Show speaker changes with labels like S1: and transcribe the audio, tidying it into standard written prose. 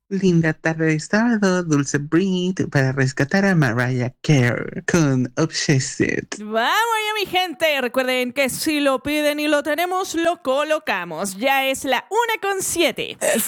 S1: Linda tarde de sábado, Dulce Breed para rescatar a Mariah Carey con Obsessed.
S2: Vamos ya, mi gente. Recuerden que si lo piden y lo tenemos, lo colocamos. Ya es la 1:07.